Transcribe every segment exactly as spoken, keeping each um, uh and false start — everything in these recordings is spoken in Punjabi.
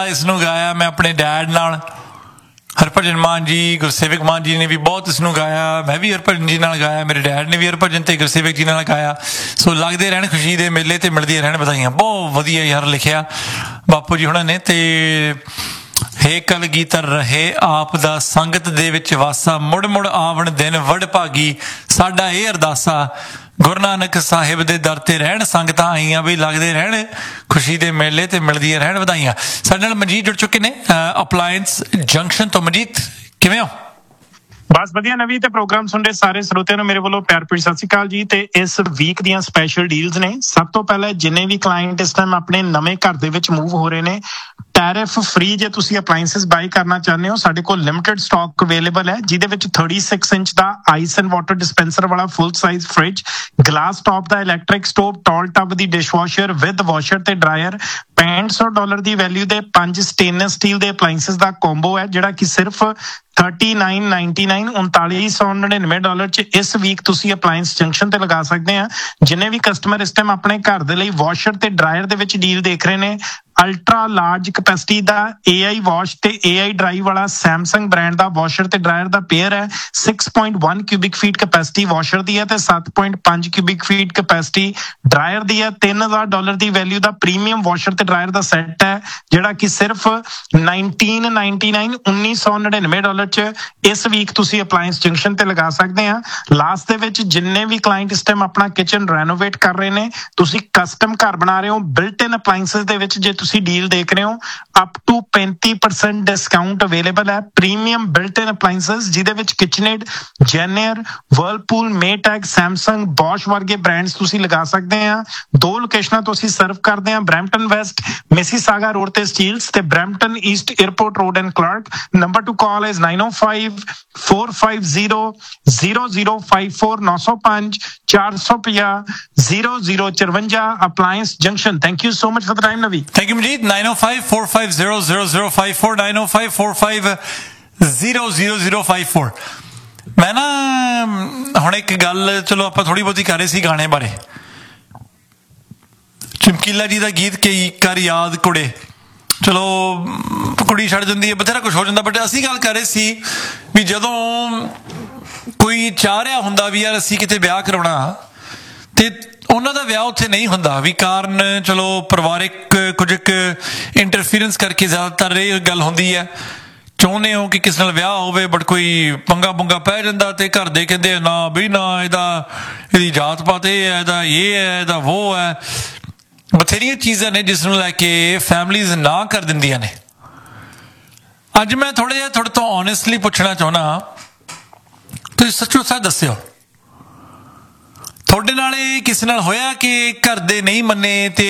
इसनूं गाया मैं अपने डैड नाल, हरभजन मान जी, गुरसेवक मान जी ने भी बहुत इसनूं गाया, मैं भी हरभजन जी नाल गाया, मेरे डैड ने भी हरभजन ते गुरसेवक जी नाल गाया। सो लगदे रहण खुशी दे मेले ते मिलदियां रहण बधाइयां। बहुत वधिया यार लिखिया बापू जी हुणां ने। ते हे कलगीधर रहे आप दा संगत दे विच वासा, मुड़ मुड़ आवन दिन वड भागी, साडा ये अरदासा, गुरु नानक साहिब दे दर ते रहण संगतां आईयां भी लगदे रहण खुशी दे मेले ते मिलदियां रहण बधाइयां। साडे नाल मनजीत जुड़ चुके ने अपलायंस जंक्शन तो। मनजीत किवें हो? बस वधिया नवी ते प्रोग्राम सुन रहे सारे ਸਰੋਤਿਆਂ ਨੂੰ ਮੇਰੇ ਵੱਲੋਂ ਪਿਆਰ ਭਰੀ ਸਤਿ ਸ਼੍ਰੀ ਅਕਾਲ ਜੀ। ਤੇ ਇਸ ਵੀਕ ਦੀਆਂ ਸਪੈਸ਼ਲ ਡੀਲਸ ਨੇ। ਸਭ ਤੋਂ ਪਹਿਲਾਂ ਜਿੰਨੇ ਵੀ ਕਲਾਇੰਟ ਇਸ ਟਾਈਮ ਆਪਣੇ ਨਵੇਂ ਘਰ ਦੇ ਵਿੱਚ ਮੂਵ ਹੋ ਰਹੇ ਨੇ, ਟੈਰਿਫ ਫ੍ਰੀ ਜੇ ਤੁਸੀਂ ਅਪਲਾਈਐਂਸਸ ਬਾਈ ਕਰਨਾ ਚਾਹੁੰਦੇ ਹੋ, ਸਾਡੇ ਕੋਲ ਲਿਮਿਟਡ ਸਟਾਕ ਅਵੇਲੇਬਲ ਹੈ, ਜਿਹਦੇ ਵਿੱਚ ਛੱਤੀ inch the ice and water dispenser ਵਾਲਾ full size fridge, glass top the electric stove, tall tub the dishwasher with washer ਤੇ ਡਰਾਇਰ, ਪੈਂਹਠ ਸੌ ਡਾਲਰ ਦੀ ਵੈਲਿਊ ਦੇ ਪੰਜ ਸਟੇਨਲੈਸ ਸਟੀਲ ਦੇ ਅਪਲਾਈਐਂਸਸ ਦਾ ਕੋਂਬੋ ਹੈ, ਜਿਹੜਾ ਕਿ ਸਿਰਫ ਥਰਟੀ ਨਾਈਨ ਨਾਈਨਟੀ ਨਾਈਨ ਉਨਤਾਲੀ ਸੌ ਨੜਿਨਵੇਂ ਡਾਲਰ ਚ ਇਸ ਵੀਕ ਤੁਸੀਂ ਅਪਲਾਈਐਂਸ ਜੰਕਸ਼ਨ ਤੇ ਲਗਾ ਸਕਦੇ ਆ। ਜਿੰਨੇ ਵੀ ਕਸਟਮਰ ਇਸ ਟਾਈਮ ਆਪਣੇ ਘਰ ਦੇ ਲਈ ਵਾਸ਼ਰ ਤੇ ਡਰਾਇਰ ਦੇ ਵਿੱਚ ਡੀਲ ਦੇਖ ਰਹੇ ਨੇ, ਅਲਟਰਾ ਲਾਰਜ ਕਪੈਸਿਟੀ ਦਾ ਏ ਆਈ ਵਾਸ਼ ਤੇ ਏ ਆਈ ਡਰਾਈ ਵਾਲਾ ਸੈਮਸੰਗ ਬ੍ਰਾਂਡ ਦਾ ਵਾਸ਼ਰ ਤੇ ਡਰਾਇਰ ਦਾ ਪੇਅਰ ਹੈ। ਛੇ ਪੁਆਇੰਟ ਇੱਕ ਕਿਊਬਿਕ ਫੀਟ ਕਪੈਸਿਟੀ ਵਾਸ਼ਰ ਦੀ ਹੈ ਤੇ ਸੱਤ ਪੁਆਇੰਟ ਪੰਜ ਕਿਊਬਿਕ ਫੀਟ ਕਪੈਸਿਟੀ ਡਰਾਇਰ ਦੀ ਹੈ। ਤਿੰਨ ਹਜ਼ਾਰ ਡਾਲਰ ਦੀ ਵੈਲਿਊ ਦਾ ਪ੍ਰੀਮੀਅਮ ਵਾਸ਼ਰ ਤੇ ਡਰਾਇਰ ਦਾ ਸੈੱਟ ਹੈ, ਜਿਹੜਾ ਕਿ ਸਿਰਫ ਨਾਈਨਟੀਨ ਨਾਈਨਟੀ ਨਾਈਨ ਉੱਨੀ ਸੌ ਨੜਿਨਵੇਂ ਡਾਲਰ ਚ ਇਸ ਵੀਕ ਤੁਸੀਂ ਅਪਲਾਈਐਂਸ ਜੰਕਸ਼ਨ ਤੇ ਲਗਾ ਸਕਦੇ ਆ। ਲਾਸਟ ਦੇ ਵਿੱਚ ਜਿੰਨੇ ਵੀ ਕਲਾਇੰਟ ਇਸ ਟਾਈਮ ਆਪਣਾ ਕਿਚਨ ਰੈਨੋਵੇਟ ਕਰ ਰਹੇ ਨੇ, ਤੁਸੀਂ ਕਸਟਮ ਘਰ ਬਣਾ ਰਹੇ ਹੋ, ਬਿਲਟ ਇਨ ਅਪਲਾਈਐਂਸਸ ਦੇ ਵਿੱਚ ਜੇ ਤੁਸੀਂ ਡੀਲ ਦੇਖ ਰਹੇ ਹੋ, ਅਪ ਟੂ ਪੈਂਤੀ ਪਰਸੈਂਟ ਡਿਸਕਾਊਂਟ ਅਵੇਲੇਬਲ ਹੈ। ਪ੍ਰੀਮੀਅਮ ਬਿਲਟ ਇਨ ਅਪਲਾਈਐਂਸਸ ਜਿਹਦੇ ਵਿੱਚ ਕਿਚਨੇਡ, ਜੈਨੀਅਰ, ਵਰਲਪੂਲ, ਮੇਟੈਕ, ਸੈਮਸੰਗ, ਬੌਸ਼ ਵਰਗੇ ਬ੍ਰਾਂਡਸ ਤੁਸੀਂ ਲਗਾ ਸਕਦੇ ਆ। ਦੋ ਲੋਕੇਸ਼ਨਾਂ ਤੋਂ ਅਸੀਂ ਸਰਵ ਕਰਦੇ ਆ, ਬਰੈਂਪਟਨ ਵੈਸਟ ਮਿਸੀਸਾਗਾ ਰੋਡ ਤੇ ਸਟੀਲਸ ਤੇ Brampton East airport road and clerk. Number two call is ਨਾइन O five four five zero zero zero five four, नौ सौ पांच चार सौ पचास zero zero चरवंजा। Appliance junction. Thank you so much for the time Navi. Thank you Manjeet. Nine O five four five zero zero zero five four, nine O five four five zero zero zero five four. मैं ना हुण एक गल चलो आपां थोड़ी बहुती कर रहे सी गाने बारे। चमकीला जी का गीत कई कर याद कुड़े, चलो कुड़ी छड़ जाती है, बथेरा कुछ हो जाता, बट असीं गल कर रहे सी भी जदों कोई चाह रहा हुंदा भी यार असीं किते ब्याह कराउणा ते उन्हां दा ब्याह उत्थे नहीं हुंदा भी कारण चलो परिवारिक कुछ इंटरफीरेंस करके ज़्यादातर ये गल हुंदी है। चाहुंदे हो कि किस नाल ब्याह होवे बट कोई पंगा पुंगा पै जांदा ते घर दे कहंदे ना बई ना इहदा इहदी जात पात ये है, इहदा ये है, इहदा वो है, बथेरिया चीज़ां ने जिस नूं लैके फैमिलीज ना कर दिंदियां ने। अज मैं थोड़ा जिहा थोड़े तो ऑनेस्टली पुछना चाहुंदा, तुसीं सच्चो सच दस्सिओ थोड़े नाल किसी नाल होया कि घर दे नहीं मन्ने ते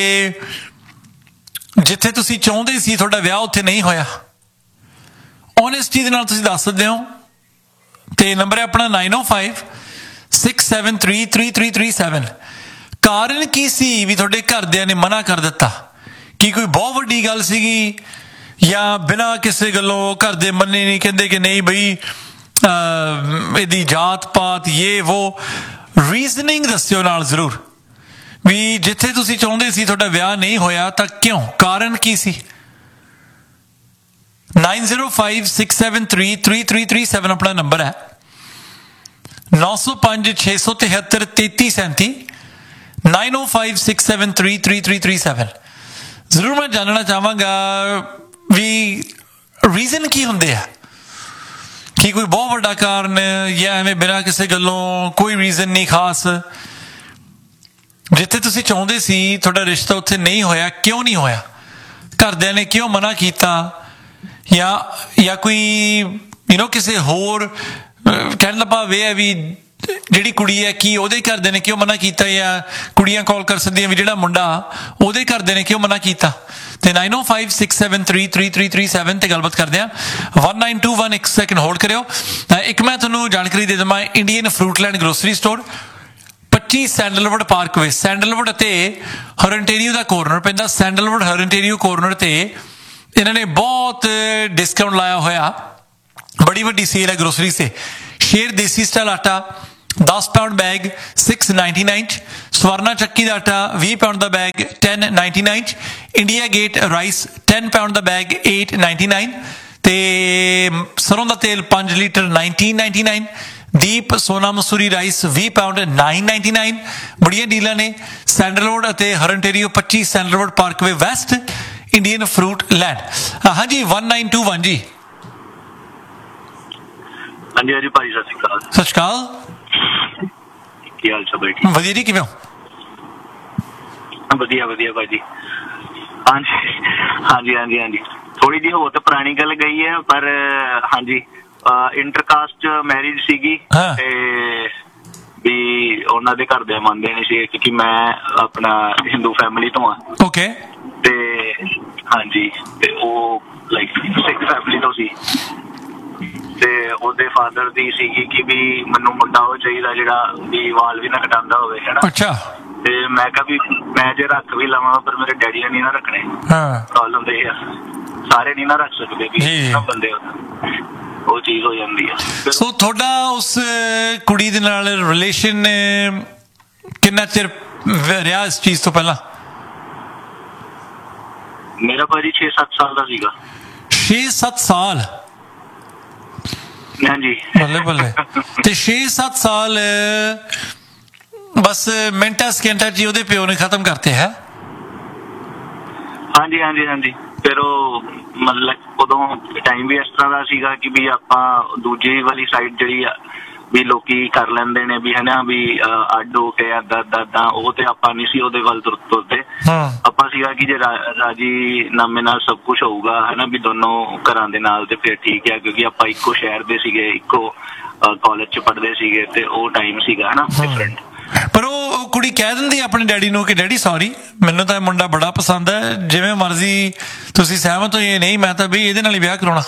जिथे तुसीं चाहुंदे सी तुहाडा विआह उत्थे नहीं होया? ऑनेस्टी दे नाल तुसीं दस सकदे हो। ते नंबर है अपना नाइन ओ five six seven three three three three seven. कारण की सी भी थोड़े घरदियां ने मना कर दिता? कि कोई बहुत वड्डी गल सीगी या बिना किसी गलों घर दे मन्ने नहीं, कहंदे कि नहीं बई इहदी जात पात ये वो? रीजनिंग दस्सिओ नाल जरूर भी जिथे तुसीं चाहुंदे सी तुहाडा विआह नहीं होया तां क्यों, कारण की सी? Nine zero five six seven three three three three seven अपना नंबर है। नौ सौ पांच छे सौ तिहत्तर तेती सैंती, नाइन ओ five six seven three three three three seven. जरूर मैं जानना चाहांगा भी रीजन की हुंदे आ कि कोई बहुत बड़ा कारण या एवें बिना किसी गल्लों कोई रीजन नहीं खास, जिथे तुसीं चाहुंदे सी तुहाडा रिश्ता उत्थे नहीं होया, क्यों नहीं होया? घरदियां ने क्यों मना कीता? या या कोई यू नो किसी होर कहण दा भाव इह है भी ਜਿਹੜੀ ਕੁੜੀ ਹੈ ਕਿ ਉਹਦੇ ਘਰਦਿਆਂ ਨੇ ਕਿਉਂ ਮਨਾ ਕੀਤਾ, ਜਾਂ ਕੁੜੀਆਂ ਕਾਲ ਕਰ ਸਕਦੀਆਂ ਵੀ ਜਿਹੜਾ ਮੁੰਡਾ ਉਹਦੇ ਘਰਦਿਆਂ ਨੇ ਕਿਉਂ ਮਨਾ ਕੀਤਾ? ਤੇ नाइन ओ five six seven three three three three seven ਤੇ ਗੱਲਬਾਤ ਕਰਦੇ ਆ। वन नाइन टू वन ਇੱਕ ਸੈਕਿੰਡ ਹੋਲਡ ਕਰਿਓ। ਇੱਕ ਮੈਂ ਤੁਹਾਨੂੰ ਜਾਣਕਾਰੀ ਦੇ ਦੇਵਾਂ, ਇੰਡੀਅਨ ਫਰੂਟਲੈਂਡ ਗਰੋਸਰੀ ਸਟੋਰ ਪੱਚੀ ਸੈਂਡਲਵੁੱਡ ਪਾਰਕਵੇ, ਸੈਂਡਲਵੁੱਡ ਅਤੇ ਹਰਨਟੇਰੀਓ ਦਾ ਕੋਰਨਰ ਪੈਂਦਾ। ਸੈਂਡਲਵੁੱਡ ਹਰਨਟੇਰੀਓ ਕੋਰਨਰ ਤੇ ਇਹਨਾਂ ਨੇ ਬਹੁਤ ਡਿਸਕਾਊਂਟ ਲਾਇਆ ਹੋਇਆ, ਬੜੀ ਵੱਡੀ ਸੇਲ ਹੈ ਗਰੋਸਰੀ ਸੇ। शेर देसी स्टाइल आटा ਦਸ pound bag six ninety nine ਚ, ਸਵਰਨਾ ਚੱਕੀ ਦਾ ਆਟਾ ਵੀਹ ਪਾਉਂਡ ਦਾ ਬੈਗ ਟੈਨ ਨਾਈਨਟੀ ਨਾਈਨ ਚ, India gate rice ten pound ਦਾ ਬੈਗ ਏਟ ਨਾਈਨਟੀ ਨਾਈਨ, ਤੇ ਸਰੋਂ ਦਾ ਤੇਲ ਪੰਜ ਲੀਟਰ ਨਾਈਨਟੀਨ ਨਾਈਨਟੀ ਨਾਈਨ, ਦੀਪ ਸੋਨਾ ਮਸੂਰੀ ਰਾਈਸ ਵੀਹ ਪਾਉਂਡ ਨਾਈਨ ਨਾਈਨਟੀ ਨਾਈਨ। ਬੜੀਆਂ ਡੀਲਾਂ ਨੇ। ਸੈਂਡਲਵੁੱਡ ਅਤੇ ਹਰਨਟੇਰੀਓ ਪੱਚੀ sandalwood Parkway West, Indian fruit land. ਹਾਂਜੀ one nine two one ਜੀ। ਹਾਂਜੀ ਹਾਂਜੀ ਭਾਜੀ ਸਤਿ ਸ਼੍ਰੀ ਅਕਾਲ। ਸਤਿ ਸ਼੍ਰੀ ਅਕਾਲ। ਕੀ ਹਾਲ ਚਾਲ ਬੇਟੀ? ਵਧੀਆ ਜੀ, ਕਿਵੇਂ ਹੋ? ਵਧੀਆ ਵਧੀਆ ਭਾਜੀ। ਹਾਂਜੀ ਹਾਂਜੀ ਹਾਂਜੀ ਹਾਂਜੀ ਥੋੜੀ ਜਿਹੀ ਹੋ ਤਾਂ ਪੁਰਾਣੀ ਗੱਲ ਗਈ ਹੈ, ਪਰ ਹਾਂਜੀ ਇੰਟਰਕਾਸਟ ਮੈਰਿਜ ਸੀਗੀ ਤੇ ਵੀ ਉਹਨਾਂ ਦੇ ਘਰ ਦੇ ਮੰਨਦੇ ਨਹੀਂ ਸੀ, ਕਿਉਂਕਿ ਮੈਂ ਆਪਣਾ ਹਿੰਦੂ ਫੈਮਿਲੀ ਤੋਂ ਆ। ਓਕੇ। ਤੇ ਹਾਂਜੀ ਤੇ ਉਹ ਲਾਈਕ ਸਿੱਖ ਫੈਮਿਲੀ ਤੋਂ ਸੀ, ਤੇ ਉਹਦੇ ਫਾਦਰ ਦੀ ਸੀਗੀ ਕਿ ਵੀ ਮੈਨੂੰ ਮੁੰਡਾ ਉਹ ਚਾਹੀਦਾ ਜਿਹੜਾ ਵੀ ਵਾਲ ਵੀ ਨਾ ਕਟਾਉਂਦਾ ਹੋਵੇ, ਹੈਨਾ। ਅੱਛਾ। ਤੇ ਮੈਂ ਕਿਹਾ ਵੀ ਮੈਂ ਜੇ ਰੱਖ ਵੀ ਲਵਾਂ ਪਰ ਮੇਰੇ ਡੈਡੀ ਨੇ ਨਹੀਂ ਨਾ ਰੱਖਣੇ। ਹਾਂ ਪ੍ਰੋਬਲਮ ਤੇ ਇਹ ਆ, ਸਾਰੇ ਨਹੀਂ ਨਾ ਰੱਖ ਸਕਦੇ ਵੀ ਬੰਦੇ, ਉਹ ਚੀਜ਼ ਹੋ ਜਾਂਦੀ ਆ। ਸੋ ਤੁਹਾਡਾ ਉਸ ਕੁੜੀ ਦੇ ਨਾਲ ਰਿਲੇਸ਼ਨ ਕਿੰਨਾ ਚਿਰ ਰਿਹਾ ਇਸ ਚੀਜ਼ ਤੋਂ ਪਹਿਲਾਂ? ਮੇਰਾ ਭਾਜੀ ਛੇ ਸੱਤ ਸਾਲ ਦਾ ਸੀਗਾ। ਛੇ ਸੱਤ ਸਾਲ? ਹਾਂਜੀ ਬੱਲੇ ਬੱਲੇ। ਤੇ ਛੇ ਸੱਤ ਸਾਲ ਬਸ ਮਿੰਟਾਂ ਸਕਿੰਟਾਂ ਚ ਉਹਦੇ ਪਿਓ ਨੇ ਖਤਮ ਕਰਤੇ ਹੈ? ਹਾਂਜੀ ਹਾਂਜੀ ਹਾਂਜੀ ਫਿਰ ਉਹ ਮਤਲਬ ਉਦੋਂ ਟਾਈਮ ਵੀ ਇਸ ਤਰ੍ਹਾਂ ਦਾ ਸੀਗਾ ਕਿ ਵੀ ਆਪਾਂ ਦੂਜੀ ਵਾਲੀ ਸਾਈਡ ਜਿਹੜੀ ਆ ਵੀ ਲੋਕੀ ਕਰ ਲੈਂਦੇ ਨੇ ਵੀ ਹਨਾ ਵੀ ਅੱਡ ਹੋ ਕੇ ਏਦਾਂ ਏਦਾਂ, ਉਹ ਤੇ ਆਪਾਂ ਨਹੀਂ ਸੀ ਉਹਦੇ ਵੱਲ ਤੁਰ ਤੁਰਦੇ। ਆਪਾਂ ਸੀਗਾ ਕਿ ਜੇ ਰਾਜੀ ਨਾਮੇ ਨਾਲ ਸਭ ਕੁਛ ਹੋਊਗਾ ਹਨਾ ਵੀ ਦੋਨੋਂ ਘਰਾਂ ਦੇ ਨਾਲ, ਤੇ ਫਿਰ ਠੀਕ ਹੈ, ਕਿਉਂਕਿ ਆਪਾਂ ਇੱਕੋ ਸ਼ਹਿਰ ਦੇ ਸੀਗੇ, ਇੱਕੋ ਕਾਲਜ ਚ ਪੜ੍ਹਦੇ ਸੀਗੇ, ਤੇ ਉਹ ਟਾਈਮ ਸੀਗਾ ਹਨਾ ਡਿਫਰੈਂਟ। ਪਰ ਉਹ ਕੁੜੀ ਕਹਿ ਦਿੰਦੀ ਆਪਣੇ ਡੈਡੀ ਨੂੰ ਕਿ ਡੈਡੀ ਸੌਰੀ, ਮੈਨੂੰ ਤਾਂ ਇਹ ਮੁੰਡਾ ਬੜਾ ਪਸੰਦ ਹੈ, ਜਿਵੇਂ ਮਰਜ਼ੀ ਤੁਸੀਂ ਸਹਿਮਤ ਹੋ ਜਾਂ ਨਹੀਂ, ਮੈਂ ਤਾਂ ਵੀ ਇਹਦੇ ਨਾਲ ਹੀ ਵਿਆਹ ਕਰਾਉਣਾ।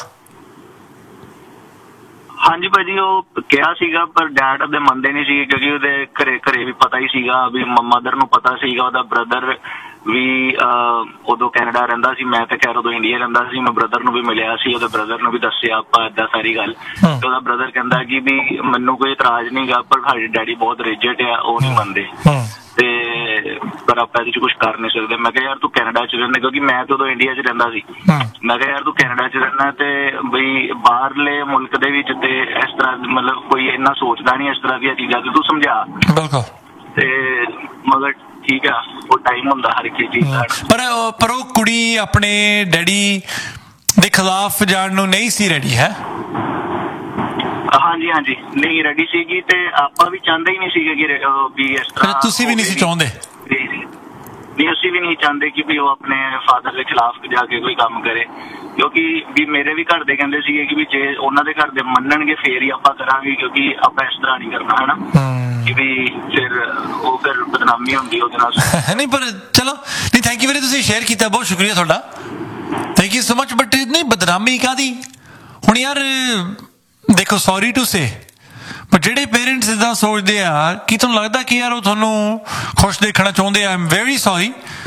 ਹਾਂਜੀ ਭਾਜੀ ਉਹ ਕਿਹਾ ਸੀਗਾ, ਪਰ ਡੈਡ ਉਹਦੇ ਮੰਨਦੇ ਨਹੀਂ ਸੀਗੇ, ਕਿਉਂਕਿ ਉਹਦੇ ਘਰੇ ਘਰੇ ਵੀ ਪਤਾ ਹੀ ਸੀਗਾ ਵੀ ਮਦਰ ਨੂੰ ਪਤਾ ਸੀਗਾ, ਉਹਦਾ ਬ੍ਰਦਰ ਵੀ ਉਦੋਂ ਕੈਨੇਡਾ ਰਹਿੰਦਾ ਸੀ, ਮੈਂ ਤਾਂ ਖੈਰ ਉਦੋਂ ਇੰਡੀਆ ਰਹਿੰਦਾ ਸੀ। ਮੈਂ ਬ੍ਰਦਰ ਨੂੰ ਵੀ ਮਿਲਿਆ ਸੀ, ਉਹਦੇ ਬ੍ਰਦਰ ਨੂੰ ਵੀ ਦੱਸਿਆ ਆਪਾਂ ਏਦਾਂ ਸਾਰੀ ਗੱਲ, ਤੇ ਉਹਦਾ ਬ੍ਰਦਰ ਕਹਿੰਦਾ ਕਿ ਵੀ ਮੈਨੂੰ ਕੋਈ ਇਤਰਾਜ਼ ਨਹੀਂ ਗਾ, ਪਰ ਸਾਡੇ ਡੈਡੀ ਬਹੁਤ ਰਿਜਿਡ ਆ, ਉਹ ਨਹੀਂ ਮੰਨਦੇ, ਤੇ ਪਰ ਆਪਾਂ ਇਹਦੇ ਚ ਕੁਛ ਕਰ ਨਹੀਂ ਸਕਦੇ। ਮੈਂ ਕਿਹਾ ਯਾਰ ਤੂੰ ਕੈਨੇਡਾ ਚ ਰਹਿੰਦਾ, ਕਿਉਂਕਿ ਮੈਂ ਤਾਂ ਉਦੋਂ ਇੰਡੀਆ ਚ ਰਹਿੰਦਾ ਸੀ। ਮੈਂ ਕਿਹਾ ਯਾਰ ਤੂੰ ਕੈਨੇਡਾ ਚ ਰਹਿੰਦਾ ਤੇ ਬਈ ਬਾਹਰਲੇ ਮੁਲਕ ਦੇ ਵਿੱਚ ਤੇ ਇਸ ਤਰ੍ਹਾਂ ਮਤਲਬ ਕੋਈ ਇੰਨਾ ਸੋਚਦਾ ਨਹੀਂ ਇਸ ਤਰ੍ਹਾਂ ਦੀਆਂ ਚੀਜ਼ਾਂ, ਤੇ ਤੂੰ ਸਮਝਾ। ਤੇ ਮਗਰ ਠੀਕ ਆ, ਉਹ ਟਾਈਮ ਹੁੰਦਾ ਹਰ ਇੱਕ ਚੀਜ਼ ਦਾ। ਪਰ ਪਰ ਉਹ ਕੁੜੀ ਆਪਣੇ ਡੈਡੀ ਦੇ ਖਿਲਾਫ ਜਾਣ ਨੂੰ ਨਹੀਂ ਸੀ ਰੈਡੀ ਹੈ? ਹਾਂਜੀ ਹਾਂਜੀ ਨਹੀਂ ਰੈਡੀ ਸੀਗੀ, ਤੇ ਆਪਾਂ ਵੀ ਚਾਹੁੰਦੇ ਹੀ ਨਹੀਂ ਸੀਗੇ ਕਿ ਵੀ ਇਸ ਤਰ੍ਹਾਂ। ਤੁਸੀਂ ਵੀ ਨਹੀਂ ਸੀ ਚਾਹੁੰਦੇ? ਨਹੀਂ ਅਸੀਂ ਵੀ ਨਹੀਂ ਚਾਹੁੰਦੇ ਕਿ ਵੀ ਉਹ ਆਪਣੇ ਫਾਦਰ ਦੇ ਖਿਲਾਫ ਜਾ ਕੇ ਕੋਈ ਕੰਮ ਕਰੇ, ਕਿਉਂਕਿ ਵੀ ਮੇਰੇ ਵੀ ਘਰ ਦੇ ਕਹਿੰਦੇ ਸੀਗੇ ਕਿ ਵੀ ਜੇ ਉਹਨਾਂ ਦੇ ਘਰ ਦੇ ਮੰਨਣਗੇ ਫੇਰ ਹੀ ਆਪਾਂ ਕਰਾਂਗੇ, ਕਿਉਂਕਿ ਆਪਾਂ ਇਸ ਤਰ੍ਹਾਂ ਨਹੀਂ ਕਰਨਾ ਹਨਾ, ਕਿ ਵੀ ਫਿਰ ਉਹ ਫਿਰ ਬਦਨਾਮੀ ਹੁੰਦੀ ਉਹਦੇ ਨਾਲ। ਨਹੀਂ ਪਰ ਚਲੋ ਨਹੀਂ, ਥੈਂਕ ਯੂ ਵੀਰੇ, ਤੁਸੀਂ ਸ਼ੇਅਰ ਕੀਤਾ, ਬਹੁਤ ਸ਼ੁਕਰੀਆ ਤੁਹਾਡਾ, thank you so much. But ਨਹੀਂ ਬਦਨਾਮੀ ਕਾਹਦੀ? ਹੁਣ ਯਾਰ ਦੇਖੋ, ਸੌਰੀ ਟੂ ਸੇ, ਪਰ ਜਿਹੜੇ ਪੇਰੈਂਟਸ ਇੱਦਾਂ ਸੋਚਦੇ ਆ, ਕੀ ਤੁਹਾਨੂੰ ਲੱਗਦਾ ਕਿ ਯਾਰ ਉਹ ਤੁਹਾਨੂੰ ਖੁਸ਼ ਦੇਖਣਾ ਚਾਹੁੰਦੇ ਆ? I am very sorry,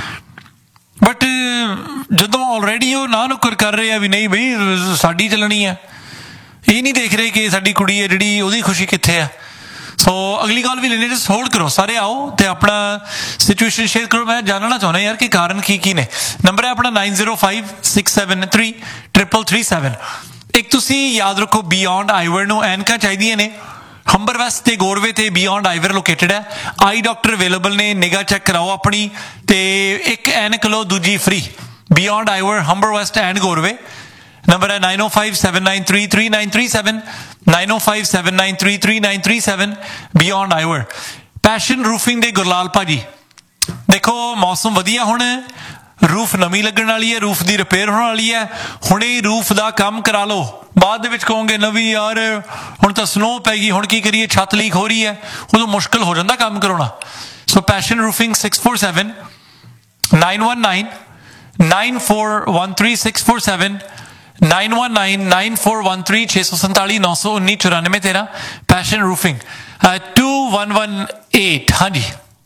but ਜਦੋਂ ਆਲਰੇਡੀ ਉਹ ਨਾ ਨੁੱਕਰ ਕਰ ਰਹੇ ਆ ਵੀ ਨਹੀਂ ਬਈ ਸਾਡੀ ਚੱਲਣੀ ਆ, ਇਹ ਨਹੀਂ ਦੇਖ ਰਹੇ ਕਿ ਸਾਡੀ ਕੁੜੀ ਹੈ ਜਿਹੜੀ, ਉਹਦੀ ਖੁਸ਼ੀ ਕਿੱਥੇ ਆ। ਸੋ ਅਗਲੀ ਗੱਲ ਵੀ ਲੈਣੇ, ਜਸਟ ਹੋਲਡ ਕਰੋ, ਸਾਰੇ ਆਓ ਤੇ ਆਪਣਾ ਸਿਚੁਏਸ਼ਨ ਸ਼ੇਅਰ ਕਰੋ। ਮੈਂ ਜਾਣਨਾ ਚਾਹੁੰਦਾ ਯਾਰ ਕਿ ਕਾਰਨ ਕੀ ਕੀ ਨੇ। ਨੰਬਰ ਹੈ ਆਪਣਾ nine zero five six seven three triple three seven. ਇੱਕ ਤੁਸੀਂ ਯਾਦ ਰੱਖੋ, ਬਿਯੋਂਡ ਆਈਵਰ ਨੂੰ ਐਨਕਾਂ ਚਾਹੀਦੀਆਂ ਨੇ। ਹੰਬਰ ਵੈਸਟ ਤੇ ਗੋਰਵੇ ਤੇ ਬਿਯੋਂਡ ਆਈਵਰ ਲੋਕੇਟਡ ਹੈ। ਆਈ ਡਾਕਟਰ ਅਵੇਲੇਬਲ ਨੇ, ਨਿਗਾਹ ਚੈੱਕ ਕਰਾਓ ਆਪਣੀ, ਤੇ ਇੱਕ ਐਨਕ ਲਓ ਦੂਜੀ free. Beyond ਆਈਵਰ, Humber West and ਗੋਰਵੇ। Number ਹੈ ਨਾਈਨ ਓ five seven nine three three nine three seven, nine ਓ five seven nine three three nine three seven. Beyond ਆਈਵਰ। Passion roofing ਦੇ ਗੁਰਲਾਲ ਭਾਜੀ, ਦੇਖੋ ਮੌਸਮ ਵਧੀਆ, ਹੁਣ ਰੂਫ ਨਵੀਂ ਲੱਗਣ ਵਾਲੀ ਹੈ, ਰੂਫ ਦੀ ਰਿਪੇਅਰ ਹੋਣ ਵਾਲੀ ਹੈ, ਹੁਣੇ ਰੂਫ ਦਾ ਕੰਮ ਕਰਾ ਲਓ। ਬਾਅਦ ਦੇ ਵਿੱਚ ਕਹੋਗੇ ਨਵੀਂ ਯਾਰ ਹੁਣ ਤਾਂ ਸਨੋ ਪੈ ਗਈ, ਹੁਣ ਕੀ ਕਰੀਏ, ਛੱਤ ਲੀਕ ਹੋ ਰਹੀ ਹੈ, ਉਦੋਂ ਮੁਸ਼ਕਿਲ ਹੋ ਜਾਂਦਾ ਕੰਮ ਕਰਾਉਣਾ। ਸੋ passion roofing six four seven nine one nine nine four one three six four seven nine one nine nine four one three ਛੇ ਸੌ ਸੰਤਾਲੀ ਨੌ ਸੌ ਉੱਨੀ ਚੁਰਾਨਵੇਂ ਤੇਰਾਂ। Passion roofing to one one eight. ਹਾਂਜੀ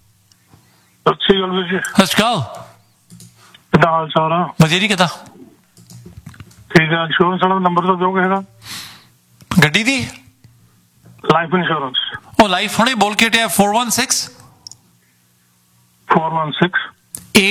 ਸਤਿ ਸ਼੍ਰੀ ਅਕਾਲ ਵੀਰ ਜੀ। ਸਤਿ ਸ਼੍ਰੀ ਅਕਾਲ। ਕਿੱਦਾਂ ਹਾਲ ਚਾਲ ਆ? ਵਧੀਆ ਜੀ, ਕਿੱਦਾਂ? ਠੀਕ ਹੈ। ਇੰਸ਼ੋਰੈਂਸ ਵਾਲਾ ਨੰਬਰ ਤਾਂ ਦਿਓਗੇ? ਹੈਗਾ ਗੱਡੀ ਦੀ ਲਾਈਫ ਇੰਸ਼ੋਰੈਂਸ? ਉਹ ਲਾਈਫ ਹੁਣੇ ਬੋਲ ਕੇ ਟਿਆ four one six four one six